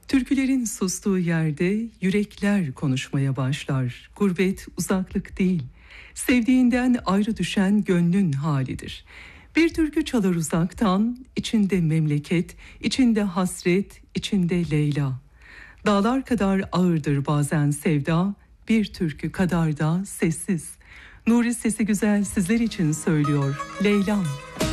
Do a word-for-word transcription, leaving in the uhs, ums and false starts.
Türkülerin sustuğu yerde yürekler konuşmaya başlar. Gurbet uzaklık değil, sevdiğinden ayrı düşen gönlün halidir. Bir türkü çalar uzaktan, içinde memleket, içinde hasret, içinde Leyla. Dağlar kadar ağırdır bazen sevda, bir türkü kadar da sessiz. Nuri sesi güzel sizler için söylüyor Leylam.